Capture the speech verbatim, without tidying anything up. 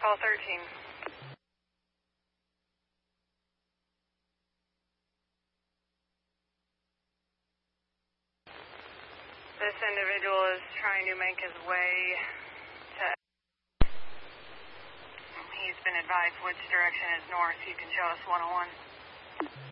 call thirteen. This individual is trying to make his way to... He's been advised which direction is north. You can show us one oh one.